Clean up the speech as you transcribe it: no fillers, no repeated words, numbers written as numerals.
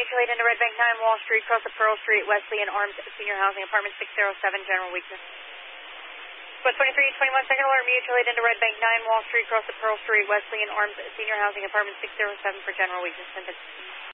mutual aid into Red Bank 9 Wall Street, across the Pearl Street, Wesley and Arms Senior Housing, apartment 607, general weakness. West 2321 second alert, mutual aid into Red Bank 9 Wall Street, across the Pearl Street, Wesley and Arms Senior Housing, apartment 607 for general weakness.